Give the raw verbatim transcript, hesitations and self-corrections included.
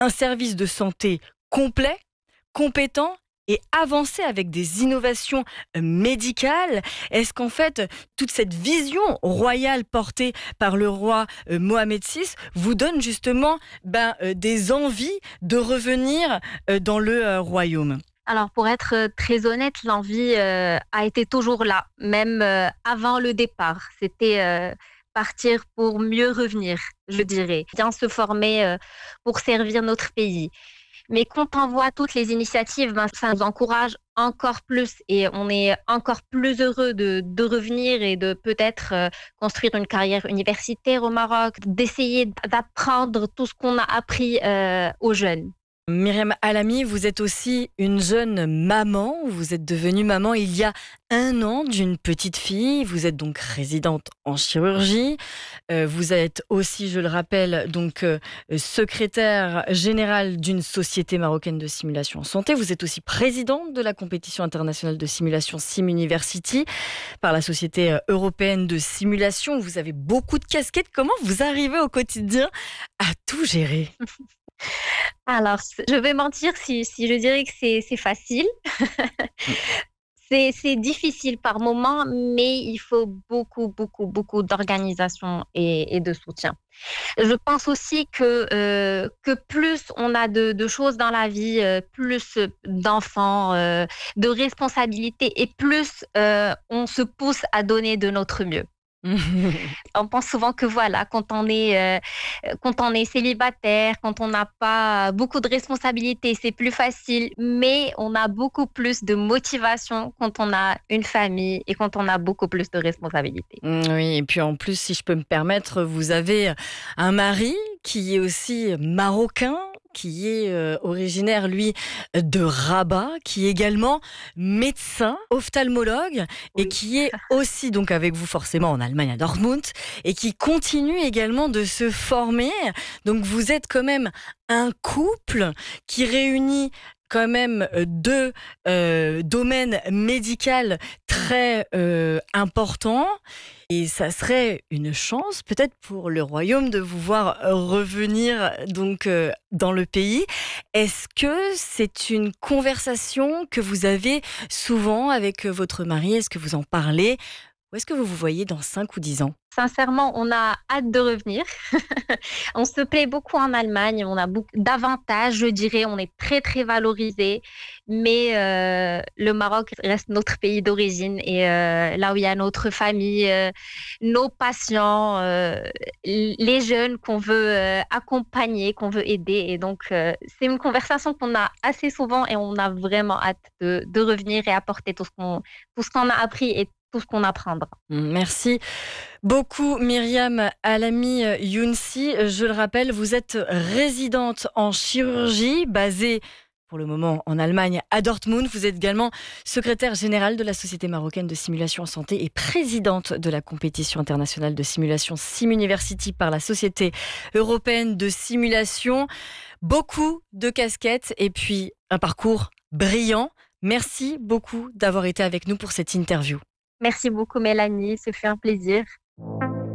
un service de santé complet, compétent et avancé avec des innovations euh, médicales. Est-ce qu'en fait, toute cette vision royale portée par le roi euh, Mohamed six vous donne justement ben, euh, des envies de revenir euh, dans le euh, royaume? Alors, pour être euh, très honnête, l'envie euh, a été toujours là, même euh, avant le départ. C'était euh, partir pour mieux revenir, je dirais. Bien se former euh, pour servir notre pays. Mais quand on voit toutes les initiatives, ben, ça nous encourage encore plus et on est encore plus heureux de, de revenir et de peut-être euh, construire une carrière universitaire au Maroc, d'essayer d'apprendre tout ce qu'on a appris euh, aux jeunes. Myriam Alami, vous êtes aussi une jeune maman. Vous êtes devenue maman il y a un an d'une petite fille. Vous êtes donc résidente en chirurgie. Euh, vous êtes aussi, je le rappelle, donc euh, secrétaire générale d'une société marocaine de simulation en santé. Vous êtes aussi présidente de la compétition internationale de simulation Sim University par la Société euh, européenne de simulation. Vous avez beaucoup de casquettes. Comment vous arrivez au quotidien à tout gérer? Alors, c- je vais mentir si, si je dirais que c'est c'est facile. C'est c'est difficile par moment, mais il faut beaucoup, beaucoup, beaucoup d'organisation et, et de soutien. Je pense aussi que, euh, que plus on a de, de choses dans la vie, euh, plus d'enfants, euh, de responsabilités et plus euh, on se pousse à donner de notre mieux. On pense souvent que voilà, quand on est, euh, quand on est célibataire, quand on n'a pas beaucoup de responsabilités, c'est plus facile, mais on a beaucoup plus de motivation quand on a une famille et quand on a beaucoup plus de responsabilités. Mm, oui, et puis en plus, si je peux me permettre, vous avez un mari qui est aussi marocain, qui est euh, originaire, lui, de Rabat, qui est également médecin, ophtalmologue, et Oui. qui est aussi, donc avec vous forcément en Allemagne, à Dortmund, et qui continue également de se former. Donc vous êtes quand même un couple qui réunit quand même euh, deux euh, domaines médicaux très euh, importants. Et ça serait une chance peut-être pour le royaume de vous voir revenir donc euh, dans le pays. Est-ce que c'est une conversation que vous avez souvent avec votre mari? Est-ce que vous en parlez? Où est-ce que vous vous voyez dans cinq ou dix ans? Sincèrement, on a hâte de revenir. On se plaît beaucoup en Allemagne, on a beaucoup d'avantages, je dirais, on est très très valorisé, mais euh, le Maroc reste notre pays d'origine et euh, là où il y a notre famille, euh, nos patients, euh, les jeunes qu'on veut euh, accompagner, qu'on veut aider. Et donc, euh, c'est une conversation qu'on a assez souvent et on a vraiment hâte de, de revenir et apporter tout ce qu'on tout ce qu'on a appris et tout ce qu'on apprendra. Merci beaucoup Myriam Alami Younsi. Je le rappelle, vous êtes résidente en chirurgie basée pour le moment en Allemagne à Dortmund. Vous êtes également secrétaire générale de la Société marocaine de simulation en santé et présidente de la compétition internationale de simulation Sim University par la Société européenne de simulation. Beaucoup de casquettes et puis un parcours brillant. Merci beaucoup d'avoir été avec nous pour cette interview. Merci beaucoup, Mélanie, ce fut un plaisir.